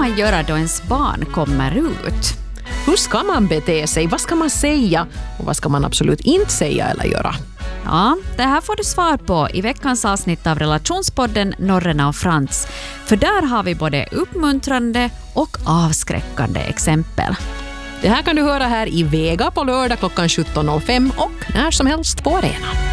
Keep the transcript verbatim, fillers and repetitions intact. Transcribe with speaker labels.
Speaker 1: man göra då ens barn kommer ut?
Speaker 2: Hur ska man bete sig? Vad ska man säga? Och vad ska man absolut inte säga eller göra?
Speaker 1: Ja, det här får du svar på i veckans avsnitt av Relationspodden Norrena och Frans. För där har vi både uppmuntrande och avskräckande exempel.
Speaker 2: Det här kan du höra här i Vega på lördag klockan sjutton noll fem och när som helst på arenan.